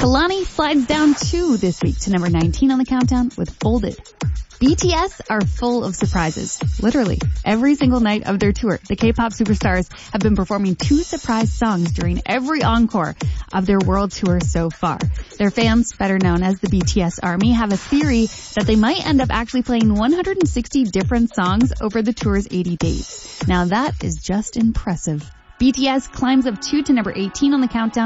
Kalani slides down 2 this week to number 19 on the countdown with Folded. BTS are full of surprises. Literally, every single night of their tour, the K-pop superstars have been performing 2 surprise songs during every encore of their world tour so far. Their fans, better known as the BTS Army, have a theory that they might end up actually playing 160 different songs over the tour's 80 days. Now that is just impressive. BTS climbs up 2 to number 18 on the countdown